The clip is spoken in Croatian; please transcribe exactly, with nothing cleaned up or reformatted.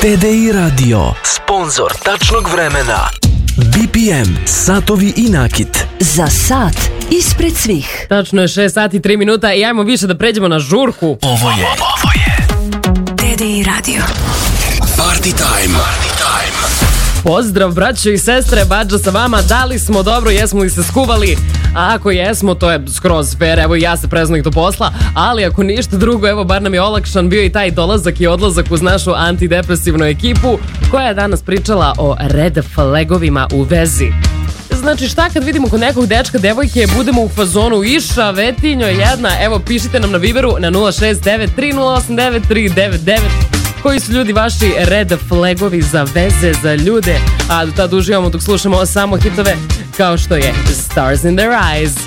T D I Radio, sponzor tačnog vremena. B P M, satovi i nakit. Za sat ispred svih. Tačno je šest sati i tri minuta i ajmo više da pređemo na žurku. Ovo je, ovo je T D I Radio. Party time. Party time. Pozdrav braćo i sestre, Badža sa vama. Da li smo dobro, jesmo li se skuvali? A ako jesmo, to je skroz fair, evo i ja se preznovih do posla. Ali ako ništa drugo, evo bar nam je olakšan bio i taj dolazak i odlazak uz našu antidepresivnu ekipu koja je danas pričala o red flagovima u vezi. Znači šta kad vidimo kod nekog dečka, devojke, budemo u fazonu iša, vetinjo jedna, evo pišite nam na Viberu na nula šest devet tri nula osam devet tri devet devet. Koji su ljudi vaši red flagovi za veze, za ljude, a do tada uživamo dok slušamo samo hitove kao što je Stars in Their Eyes.